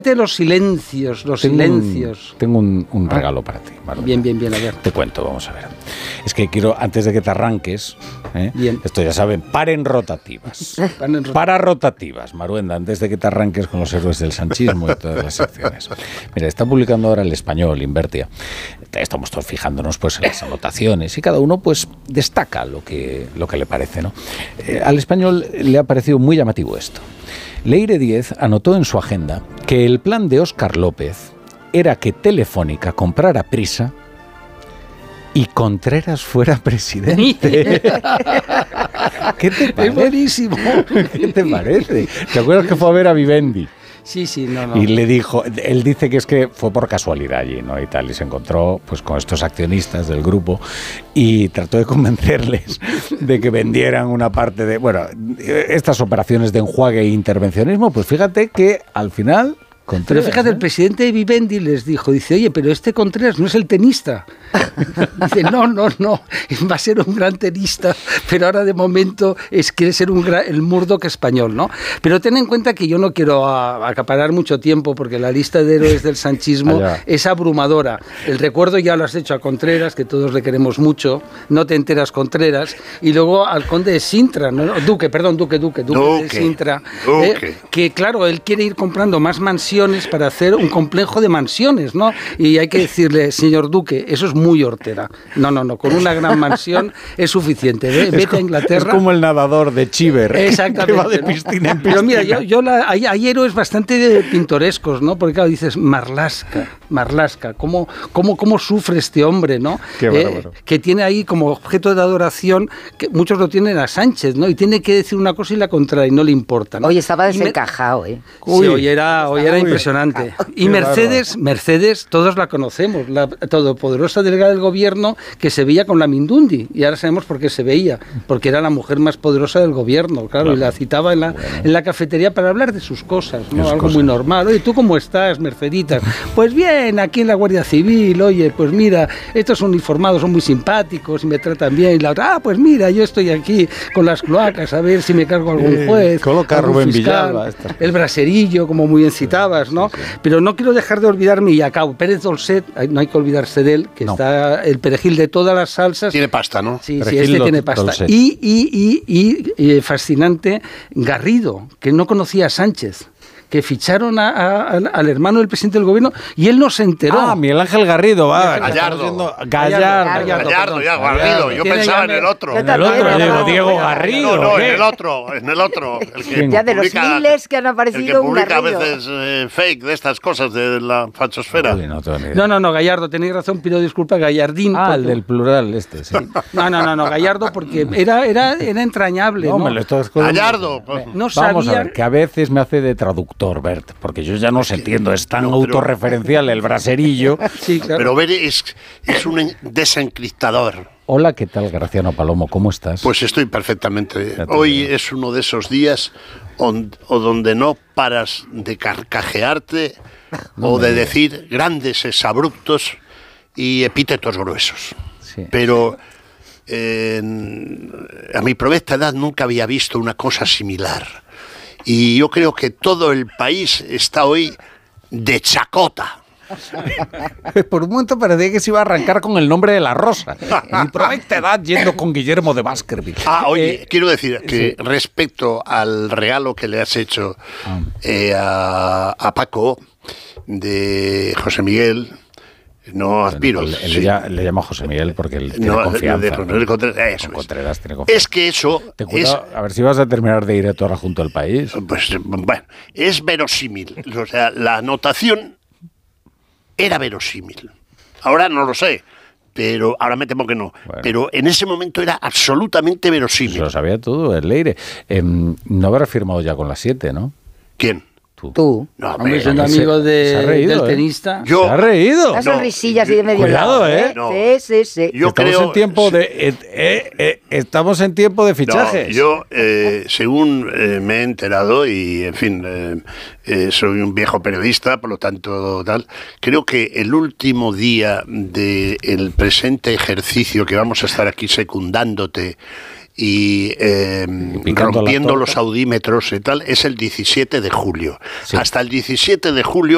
Los silencios. Tengo un regalo para ti, Marlene. Bien, a ver. Te cuento, vamos a ver. Es que quiero, antes de que te arranques, esto ya saben, para rotativas, Maruenda, antes de que te arranques con los héroes del sanchismo y todas las secciones. Mira, está publicando ahora El Español, Invertia. Estamos todos fijándonos pues en las anotaciones y cada uno pues destaca lo que le parece, ¿no? Al Español le ha parecido muy llamativo esto. Leire Díez anotó en su agenda que el plan de Óscar López era que Telefónica comprara Prisa y Contreras fuera presidente. ¿Qué te parece? Es buenísimo. ¿Qué te parece? ¿Te acuerdas que fue a ver a Vivendi? Sí, no. Y le dijo, él dice que es que fue por casualidad allí, ¿no? Y tal, y se encontró pues con estos accionistas del grupo y trató de convencerles de que vendieran una parte de, bueno, estas operaciones de enjuague e intervencionismo, pues fíjate que al final... Contreras, pero fíjate, el presidente de Vivendi les dijo, dice, oye, pero este Contreras no es el tenista. Dice, no, va a ser un gran tenista, pero ahora de momento quiere ser el Murdoch español, ¿no? Pero ten en cuenta que yo no quiero acaparar mucho tiempo porque la lista de héroes del sanchismo es abrumadora. El recuerdo ya lo has hecho a Contreras, que todos le queremos mucho, no te enteras Contreras, y luego al conde de Sintra, ¿no? Duque de Sintra, que claro, él quiere ir comprando más mansiones para hacer un complejo de mansiones, ¿no? Y hay que decirle, señor Duque, eso es muy hortera. No, con una gran mansión es suficiente. Vete a Inglaterra. Es como el nadador de Chiver. Exactamente. Que va de piscina en piscina. Pero mira, hay héroes bastante pintorescos, ¿no? Porque claro, dices, Marlaska, ¿cómo sufre este hombre, ¿no? Que tiene ahí como objeto de adoración, que muchos lo tienen a Sánchez, ¿no? Y tiene que decir una cosa y la contraria, y no le importa, ¿no? Hoy estaba desencajado, ¿eh? Sí, hoy era impresionante. Y Mercedes, todos la conocemos, la todopoderosa delegada del gobierno que se veía con la Mindundi, y ahora sabemos por qué se veía, porque era la mujer más poderosa del gobierno, claro. Y la citaba en la cafetería para hablar de sus cosas, ¿no? Algo muy normal. Oye, ¿tú cómo estás, Merceditas? Pues bien, aquí en la Guardia Civil, oye, pues mira, estos uniformados son muy simpáticos y me tratan bien, y la otra, pues mira, yo estoy aquí con las cloacas a ver si me cargo algún juez, coloca algún Rubén fiscal, Villalba, el braserillo, como muy bien citabas, ¿no? Sí. Pero no quiero dejar de olvidarme, y acabo, Pérez Dolcet, no hay que olvidarse de él, que está el perejil de todas las salsas. Tiene pasta, ¿no? Sí, tiene pasta. Y fascinante, Garrido, que no conocía a Sánchez, que ficharon al hermano del presidente del gobierno y él no se enteró. Miguel Ángel Garrido, Gallardo. Garrido. Yo pensaba en el otro. Diego Garrido. No, en el otro. El que ya de los miles que han aparecido, un Garrido. El que publica a veces fake de estas cosas de la fachosfera. No, Gallardo, tenéis razón, pido disculpas, Gallardín. El del plural sí. No, Gallardo, porque era entrañable. No, Gallardo. Vamos a ver, que a veces me hace de traductor, Bert, porque yo ya no se entiendo, es tan autorreferencial el braserillo. Sí, claro. Pero Bert es un desencriptador. Hola, ¿qué tal, Graciano Palomo? ¿Cómo estás? Pues estoy perfectamente. Hoy es uno de esos días donde no paras de carcajearte o de decir grandes exabruptos y epítetos gruesos. Sí. Pero a mi provecta edad nunca había visto una cosa similar. Y yo creo que todo el país está hoy de chacota. Por un momento parecía que se iba a arrancar con el nombre de la rosa. Mi provecta edad yendo con Guillermo de Baskerville. Oye, quiero decir que respecto al regalo que le has hecho a Paco de José Miguel... No aspiro. Le llamo José Miguel porque él tiene confianza. Contreras tiene confianza. Es que eso... a ver si vas a terminar de ir a todo junto al país. Pues bueno, es verosímil. O sea, la anotación era verosímil. Ahora no lo sé, pero ahora me temo que no. Bueno. Pero en ese momento era absolutamente verosímil. Lo sabía todo, el Leire. No habrá firmado ya con las 7, ¿no? ¿Quién? Tú. No, hombre, siendo amigo del tenista. ¿Se ha reído? Una sonrisilla así de medio Cuidado, lado. Sí. Estamos en tiempo de fichajes. No, yo, según me he enterado, y en fin, soy un viejo periodista, por lo tanto, creo que el último día del presente ejercicio que vamos a estar aquí secundándote y rompiendo los audímetros y tal, es el 17 de julio. Sí. Hasta el 17 de julio